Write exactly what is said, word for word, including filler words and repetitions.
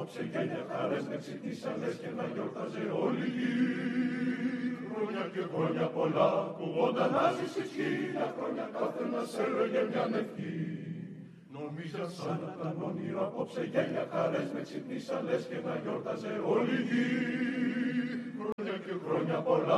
απόψε γέλια χαρές με ξυπνήσαν λες και να γιόρταζε όλη η γη. Χρόνια και χρόνια πολλά κουβόνταν να ζήσεις χίλια χρόνια κάθε να σε έλεγε μια ευχή. Νομίζα σαν να ήταν όνειρο απόψε γέλια χαρές με ξυπνήσαν λες και να γιόρταζε όλη η γη. Χρόνια και χρόνια πολλά